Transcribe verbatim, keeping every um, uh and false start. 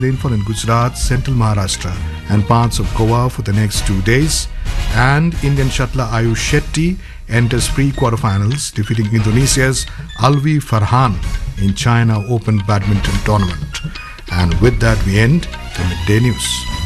Rainfall in Gujarat, central Maharashtra and parts of Goa for the next two days. And Indian shuttler Ayush Shetty enters pre-quarterfinals, defeating Indonesia's Alwi Farhan in China Open Badminton Tournament. And with that we end the Midday News.